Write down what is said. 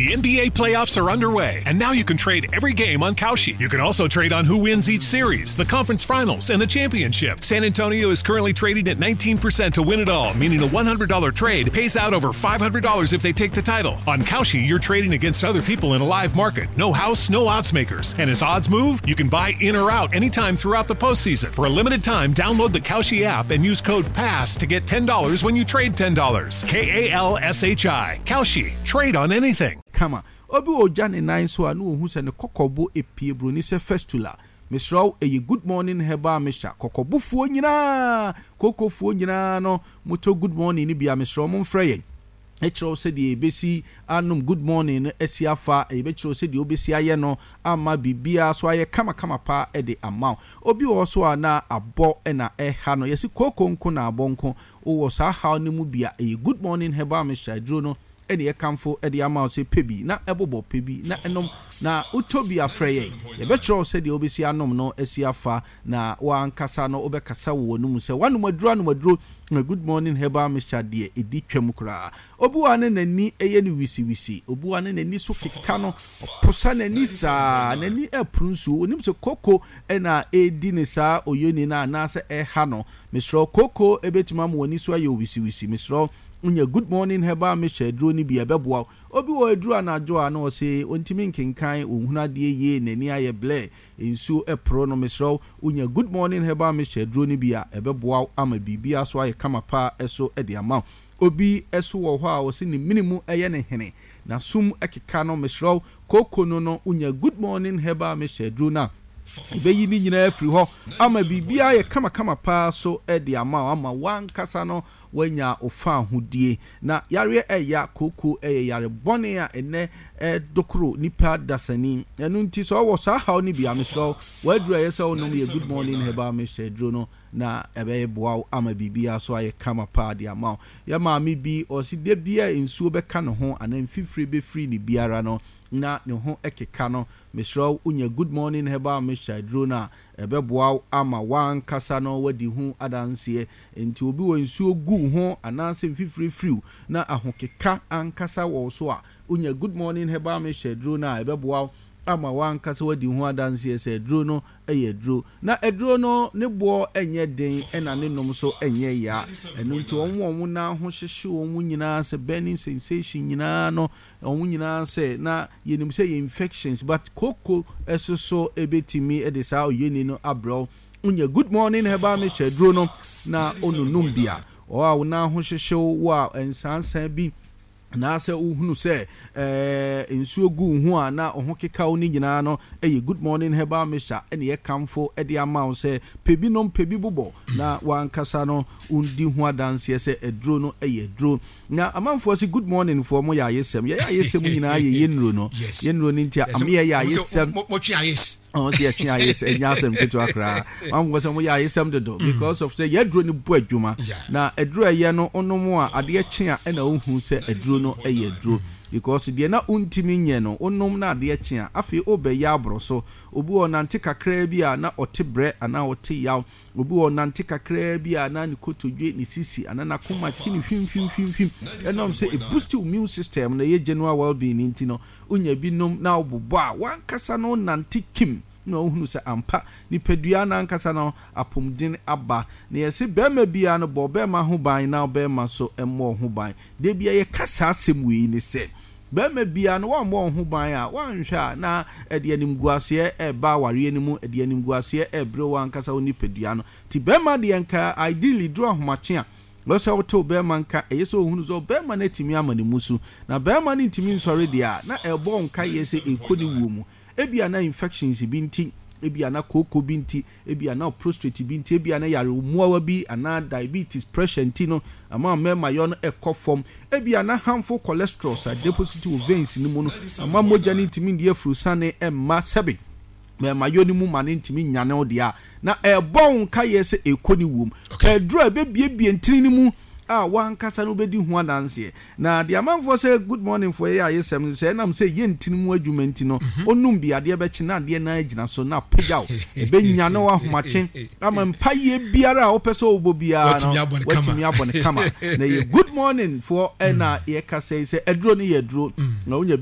The NBA playoffs are underway, and now you can trade every game on Kalshi. You can also trade on who wins each series, the conference finals, and the championship. San Antonio is currently trading at 19% to win it all, meaning a $100 trade pays out over $500 if they take the title. On Kalshi, you're trading against other people in a live market. No house, no odds makers. And as odds move, you can buy in or out anytime throughout the postseason. For a limited time, download the Kalshi app and use code PASS to get $10 when you trade $10. KALSHI. Kalshi. Trade on anything. Kama obi ojane nine so anu ohu se ne kokobo epie bro ni se festula misraw eye good morning heba misha kokobufuo nyina kokofuo nyina no moto good morning ni bia misraw mo mfrɛ yen echiro se de besi anum good morning esiafa ebechiro se de obesi aye no ama bibia so aye kama pa e de amount obi wo so ana abo na eha no yesi kokonko na abonko wo sa ha ni mu bia eye good morning heba misha dro no ene ye kamfo e de amount se pebi na ebobo pebi na enom na utobi afreye ye betro se de obesi anom no esiafa na wa ankasa no obekasa wo num se wanum aduro good morning heba misha de edi twam kura obuwa ne nani eye ni wisi obuwa ne nani so keka no posa nani sa nani eprunsu onim se koko na edi ne sa oyoni na na se eha no misro koko ebetima mo woni so aye wisi misro unya good morning heba misha dro ni bia beboa obi wo aduru anajo a na o se ontimi nkenkan ohuna de ye nani aye ble ensu epro no misro unya good morning heba misha dro ni bia ebeboa ama bibia so aye kama pa eso ede ama obi eso wo ho a o se ni minimum eye ne hene na sum ekeka no misro koko no unya good morning heba misha dro na ibeyi ni nyina afri ho ama bibia ye kama pa so ede ama wan kasa no wanya ofa hudie na yare eya koko yare bone a ene dokro nipa dasani enu nti so wo sa ha oni bia misro wadura yesa onum ye good morning heba misha dro no na ebe boa ama bibia so aye kama pa de ama ya maami bi oside bia ensuo beka no ho anan fifiri be free ni biara no na ne ho ekeka no misro unya good morning heba misha dro na ebe boa ama wan kasa no wadi hu adanse enti obi wo ensuo gu ho ananse fifiri na ahokeka ankasa wo so a unya good morning heba misha dro na ebe boa ama wan kasa wadi hu adanse se dro no eye dro na edro no ne bo enye den ena ne nom so enye ya enu nti onwo na ho hyehye onwo nyina se burning sensation nyina no onwo nyina se na yenim se infections but koko eso ebetimi edisa oyeni no abro unya good morning heba me shedro no na onunum bia o a na ho hyehye wo ensansan bi na se uhunu se ensuo gu hu a na oho keka oni nyina no good morning heba misha ene ye kamfo ede amount se pebi bobo na wankasa no undi hu adanse se edro no dro na amanfo se good morning for mo ya yesem nyina ye yenro no yenro ni ntia am ye ya yesem mo twa yes se twa yes enyasem ketu akra amanfo se mo ya yesem dodo because of say yedro ni bu adwuma na edro ye no onomo a ade kye a ena ohu se edro no dro because de na untimi nye no onom na ade kye a afi obeya abro so obi onante kakra bi a na otebre ana ote yaw obi onante kakra bi a na ni kotodwe ni sisi ana na koma kini hwim enom se a boost immune system na ye general well-being nti no unya bi nom na obobo a wankasa no nante kim no hunu se ampa ni pedua na nkasa no apomdin aba na yesi bema bia no bo bema ho ban na bema so emmo ho ban de bia ye kasa asem wi ni se bema bia no wa mo ho ban a wanhwa na ede animguase ba ware animu ede animguase bre wa nkasa oni pedua no ti bema de nka ideally draw ahomache a losa woto bema nka eyeso hunu so bema na timi amane musu na bema ni timi nsore dia na ebo nka yese ekodi wo mu ebia na infections binti ebia na koko binti ebia na prostate binti ebia na yare muawa bi ana diabetes pressure ntino ama mema yon ekofom ebia na harmful cholesterol sa deposit of veins ni mu no ama moja ni ntimi ndie frusane emma sebe mema yoni mu mane ntimi nyane odia na ebon ka yese ekoni wom edro ebie ntini ni mu wan kasa no bedi hu adanse na de amanfo say good morning for ya yesem say nam say yentin mu adwumenti no onum bia de be chi na de na agina so na pejaw ebe nya no ahomache ama mpaye biara opese obo bia no watimi abone kama na ye good morning for na ye ka say edro no ye dro na